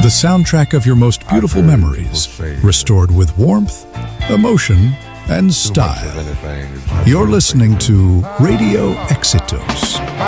The soundtrack of your most beautiful memories, restored with warmth, emotion, and style. You're listening to Radio Exitos.